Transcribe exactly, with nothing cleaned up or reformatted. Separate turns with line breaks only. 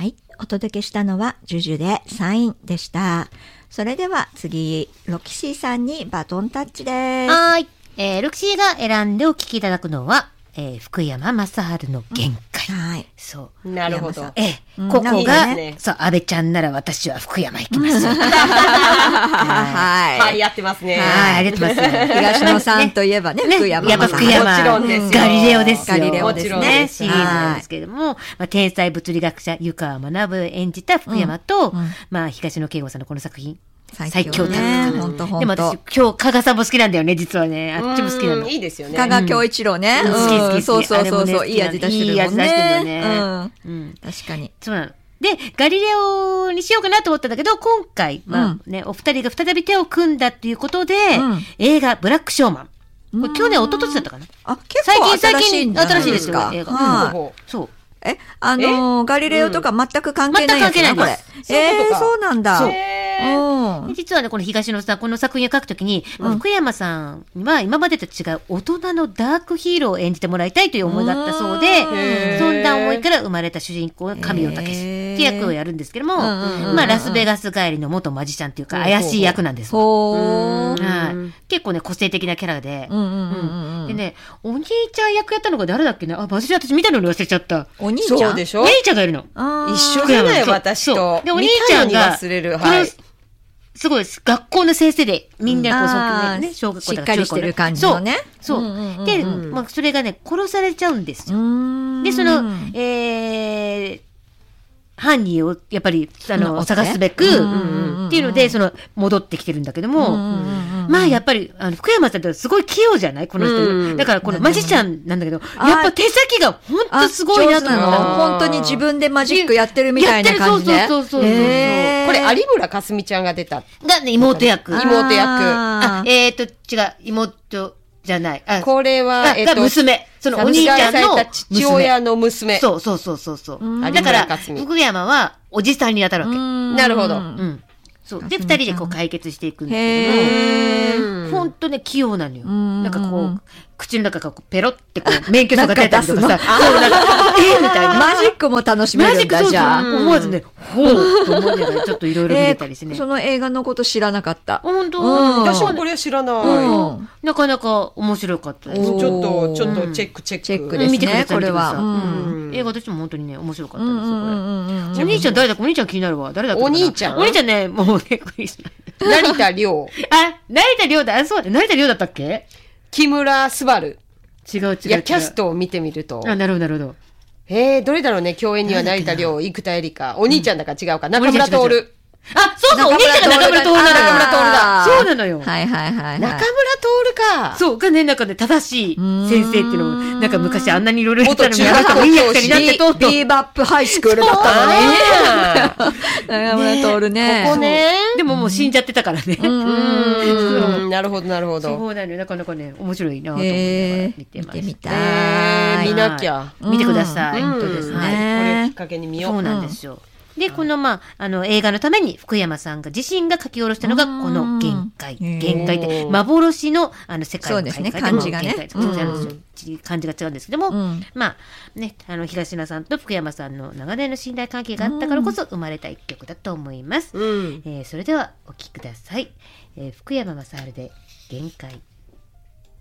はい、お届けしたのはジュジュでサインでした。それでは次、ロキシーさんにバトンタッチです。
はい、えー、ロキシーが選んでお聞きいただくのは、えー、福山雅治の限界、うん、
はい、
そうなるほど、
えーうん、ここが、ね、そう安倍ちゃんなら私は福山行きますはい、
はい、やってますね。
はい、やってますね。
東野さんといえばね、ね福山
やっぱ福山、
もちろんですよ。
ガリレオですよ。
ガリレオですね。
シリーズなんですけれども、まあ、天才物理学者湯川学を演じた福山と、うんうん、まあ東野圭吾さんのこの作品。最強タッグ、
本当本当。
でも私今日加賀さんも好きなんだよね、実はね。あっちも好きなの。
いいですよね。
加賀恭一郎ね。
好き好き。
そうそうそうそう、いい味出してるもんね。
いい味出してるよね。
うん、確かに。
そうなの。で、ガリレオにしようかなと思ったんだけど、今回、まあね、お二人が再び手を組んだっていうことで、映画ブラックショーマン。これ去年、一昨年だったかな。
あ、結構新しいんだ。
新しいですよ、映画。そう。
え、あのガリレオとか全く関係ないやつな、これ。えー、そうなんだ。
実はね、この東野さん、この作品を書くときに、うん、福山さんには今までと違う大人のダークヒーローを演じてもらいたいという思いがあったそうで、そんな思いから生まれた主人公が神尾武史っていう役をやるんですけども、まあラスベガス帰りの元マジシャンっていうか怪しい役なんです。はい、結構ね、個性的なキャラで、でね、お兄ちゃん役やったのが誰だっけね、あ、私私見たのに忘れちゃった。
お兄ちゃん
そうでしょ。
お兄ちゃんがいるの。
一緒じゃない私と。
で、お兄ちゃんが、
忘れる。はい。
すごいです。学校の先生で、みんなこう、そうね、小学校
しっかりしてる感じのね。
そう。そう。で、まあ、それがね、殺されちゃうんですよ。で、その、えー、犯人をやっぱりあの探すべくっていうのでその戻ってきてるんだけども、まあやっぱりあの福山さんってすごい器用じゃないこの人。だからこのマジシャンなんだけど、やっぱ手先が本当すごいなと思った。
本当に自分でマジックやってるみたいな感じで。
そうそうそうそう。こ
れ有村架純ちゃんが出た
がね妹役。
妹役。
あ、えっと違う妹じゃない。
これは
えっと娘。そのお兄ちゃんの
父親の娘。
そうそうそうそうそう。だから福山はおじさんに当たるわけ。
なるほど。
うん。そうで二人でこう解決していくんだけども、本当ね器用なのよ。なんかこう口の中がペロってこう免許とか出たりとかさ、そうなんかえみたいな
マジックも楽しめるんだじゃあ。
思わずね、ほうと思いながらちょっといろいろ見れたりしてね。
その映画のこと知らなかった。
本当。
私もこれは知らない。
なかなか面白かったです。
ちょっとちょっとチェックチェック
チェックですね。
見てください。
これは
映画としても本当にね面白かったですよこれ。お兄ちゃん誰だかお兄ちゃん気になるわ。誰だったかな。
お兄ちゃん。
お兄ちゃんねもうね
成田凌。
あ、成田凌だ。あ、そうだ。成田凌だったっけ？
木村昴。
違う違う。
いや、キャストを見てみると。
あ、なるほど、なるほど。
えー、どれだろうね、共演には成田凌、生田絵梨花。お兄ちゃんだから違うか。中村徹。
あ、そうそう、お兄ちゃんが中村徹なの。
中村徹だ。
そうなのよ。
はいはいはい。
中村徹か。
そう、がね、なんかね、正しい先生っていうのも、なんか昔あんなにいろいろ言ったのに、あなたもいい役者になってとうとう。
ビーバップハイスクールだったのね。中村徹ね。
ここね。
でももう死んじゃってたからね。
うん。なるほど、なるほど。
そうなのよ。なかなかね、面白いなと思って見てました。
見てみたい。
見なきゃ。
見てください。
本当ですね。
これをきっかけに見よう。
そうなんですよ。で、この、まあ、あの、映画のために福山さんが自身が書き下ろしたのが、この限界。限界って、幻の、あの、世界の
そうですね、漢字がね。
漢字が違うんですけども、まあ、ね、あの、東野さんと福山さんの長年の信頼関係があったからこそ生まれた一曲だと思います。それでは、お聴きください。福山雅治で限界。